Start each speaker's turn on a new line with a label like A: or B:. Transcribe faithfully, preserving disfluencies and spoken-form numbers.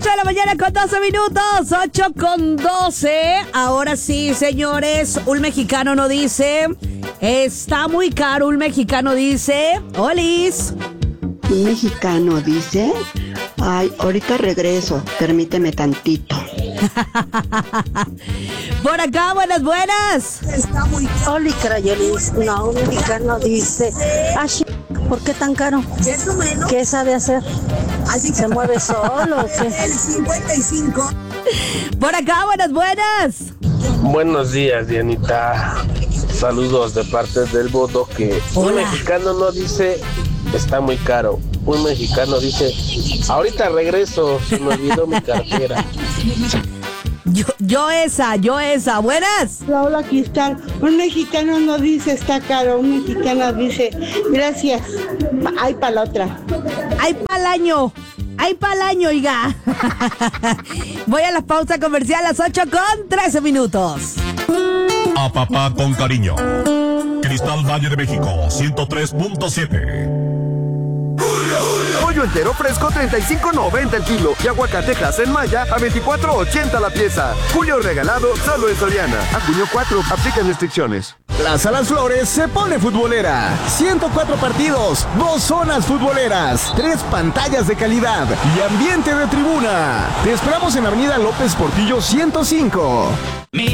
A: de la mañana con doce minutos, ocho con doce. Ahora sí, señores, un mexicano no dice, está muy caro, un mexicano dice, Olis.
B: Un mexicano dice, ay, ahorita regreso, permíteme tantito.
A: Por acá, buenas, buenas.
C: Está muy Oli Crayolis. No, un mexicano dice, ah, sh- ¿por qué tan caro? ¿Qué sabe hacer? ¿Se mueve solo o qué? El cincuenta y cinco.
A: Por acá, buenas, buenas.
D: Buenos días, Dianita. Saludos de parte del Bodoque. Un
A: Hola.
D: mexicano no dice, está muy caro. Un mexicano dice, ahorita regreso, se me olvidó mi cartera.
A: Yo, yo esa, yo esa, buenas.
E: Hola, hola, Cristal. Un mexicano no dice está caro, un mexicano dice gracias. Ay, para la otra.
A: Ay, pa'l año. Ay, pa'l año, oiga. Voy a la pausa comercial a las ocho con trece minutos.
F: A papá con cariño. Cristal Valle de México, ciento tres punto siete.
G: Pollo entero fresco treinta y cinco noventa el kilo y aguacate Hass en Maya a veinticuatro ochenta la pieza. Julio regalado solo en Soriana. A junio cuatro, aplican restricciones.
H: Plaza Las Flores se pone futbolera. ciento cuatro partidos, dos zonas futboleras, tres pantallas de calidad y ambiente de tribuna. Te esperamos en Avenida López Portillo ciento cinco.